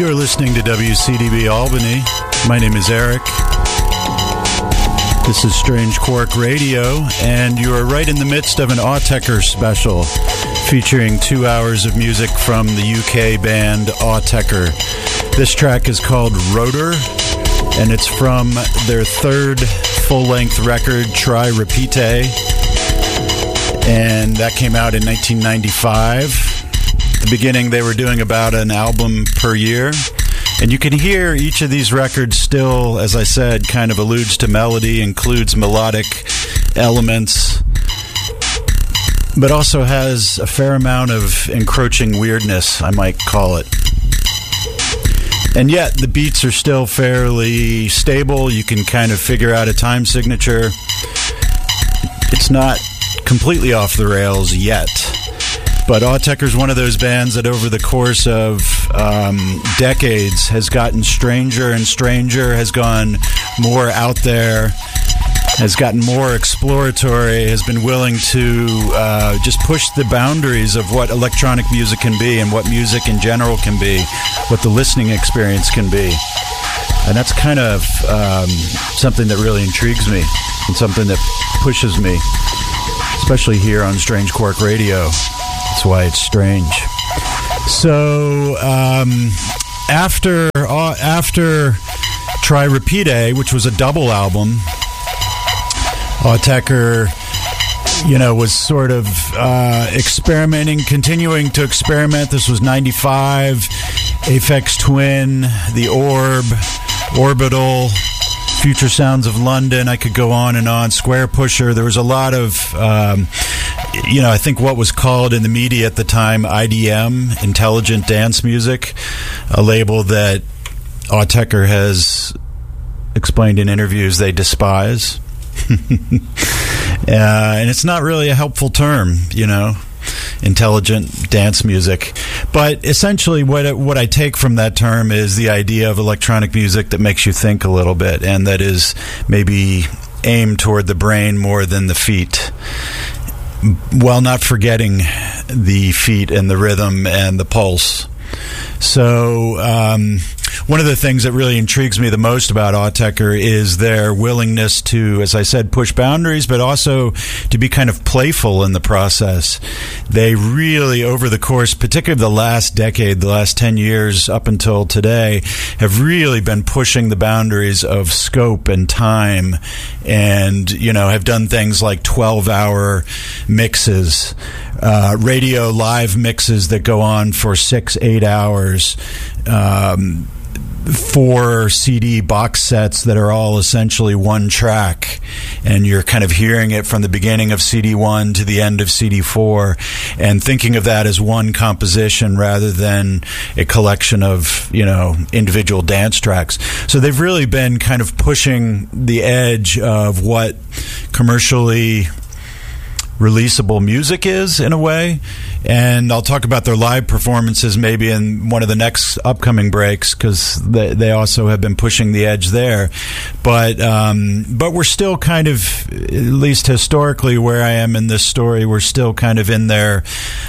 You're listening to WCDB Albany. My name is Eric. This is Strange Quark Radio, and you are right in the midst of an Autechre special featuring 2 hours of music from the UK band Autechre. This track is called Rotor, and it's from their third full-length record, Try Repeat, and that came out in 1995. At the beginning, they were doing about an album per year. And you can hear each of these records still, as I said, kind of alludes to melody, includes melodic elements, but also has a fair amount of encroaching weirdness, I might call it. And yet, the beats are still fairly stable. You can kind of figure out a time signature. It's not completely off the rails yet. But Autechre is one of those bands that over the course of decades has gotten stranger and stranger, has gone more out there, has gotten more exploratory, has been willing to just push the boundaries of what electronic music can be and what music in general can be, what the listening experience can be. And that's kind of something that really intrigues me and something that pushes me, especially here on Strange Quark Radio. That's why it's strange. So after Try Repeat, which was a double album, Autechre, was sort of experimenting, continuing to experiment. This was 95, Aphex Twin, The Orb, Orbital, Future Sounds of London. I could go on and on. Square Pusher. There was a lot of, I think what was called in the media at the time IDM, Intelligent Dance Music, a label that Autechre has explained in interviews they despise. And it's not really a helpful term, intelligent dance music. But essentially what I take from that term is the idea of electronic music that makes you think a little bit and that is maybe aimed toward the brain more than the feet, while not forgetting the feet and the rhythm and the pulse. So one of the things that really intrigues me the most about Autechre is their willingness to, as I said, push boundaries, but also to be kind of playful in the process. They really, over the course, particularly the last decade, the last 10 years up until today, have really been pushing the boundaries of scope and time and, have done things like 12-hour mixes, radio live mixes that go on for 6-8 hours, 4 CD box sets that are all essentially one track, and you're kind of hearing it from the beginning of CD 1 to the end of CD 4 and thinking of that as one composition rather than a collection of individual dance tracks. So they've really been kind of pushing the edge of what commercially releasable music is, in a way. And I'll talk about their live performances maybe in one of the next upcoming breaks, because they also have been pushing the edge there. But we're still kind of, at least historically where I am in this story, we're still kind of in their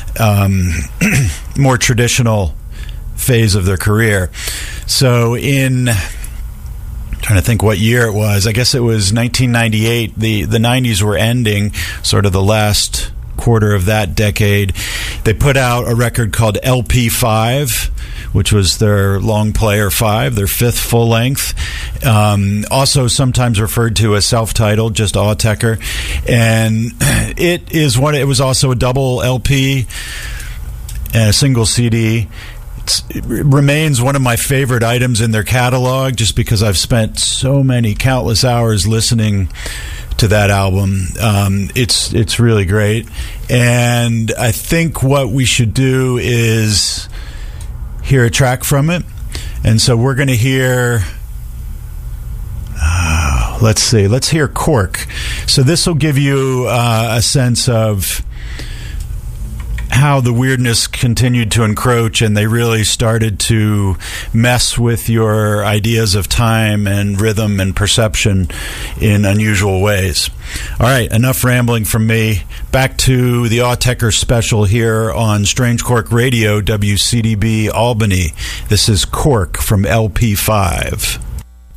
more traditional phase of their career. So trying to think what year it was. I guess it was 1998. The 90s were ending, sort of the last quarter of that decade. They put out a record called LP5, which was their long player 5, their fifth full length. Also sometimes referred to as self-titled, just Autechre. And it was also a double LP and a single CD. It remains one of my favorite items in their catalog, just because I've spent so many countless hours listening to that album. It's really great, and I think what we should do is hear a track from it. And so we're going to hear let's hear Cork. So this will give you a sense of how the weirdness continued to encroach, and they really started to mess with your ideas of time and rhythm and perception in unusual ways. All right, enough rambling from me. Back to the Autechre special here on Strange Cork Radio, WCDB Albany. This is Cork from LP5.